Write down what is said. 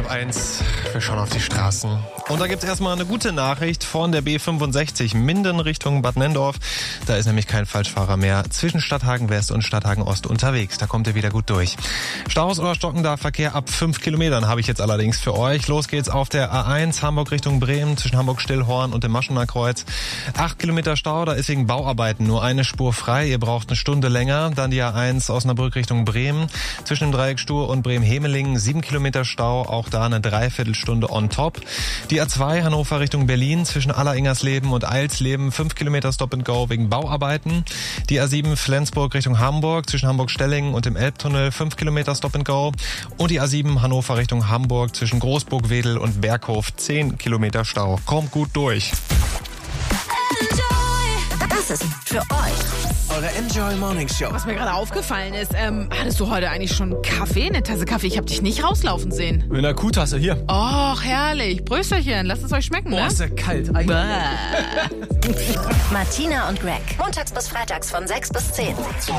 1. Wir schauen auf die Straßen. Und da gibt es erstmal eine gute Nachricht von der B65 Minden Richtung Bad Nenndorf. Da ist nämlich kein Falschfahrer mehr zwischen Stadthagen West und Stadthagen Ost unterwegs. Da kommt ihr wieder gut durch. Staus oder stockender Verkehr ab 5 Kilometern habe ich jetzt allerdings für euch. Los geht's auf der A1 Hamburg Richtung Bremen zwischen Hamburg-Stillhorn und dem Maschener Kreuz. 8 Kilometer Stau, da ist wegen Bauarbeiten nur eine Spur frei. Ihr braucht eine Stunde länger. Dann die A1 Osnabrück Richtung Bremen zwischen dem Dreieck Stur und Bremen-Hemelingen. 7 Kilometer Stau, auch da eine Dreiviertelstunde on top. Die A2 Hannover Richtung Berlin zwischen Alleringers-Leben und Eilsleben 5 Kilometer Stop and Go wegen Bauarbeiten. Die A7 Flensburg Richtung Hamburg zwischen Hamburg-Stellingen und dem Elbtunnel 5 Kilometer Stop and Go. Und die A7 Hannover Richtung Hamburg zwischen Großburg-Wedel und Berghof 10 Kilometer Stau. Kommt gut durch. Das ist für euch eure Enjoy Morning Show. Was mir gerade aufgefallen ist, hattest du heute eigentlich schon Kaffee, eine Tasse Kaffee? Ich habe dich nicht rauslaufen sehen. Mit einer Kuhtasse, hier. Och, herrlich. Prösterchen, lasst es euch schmecken, Boah, ne? ist ja kalt. Martina und Greg. Montags bis freitags von 6 bis 10.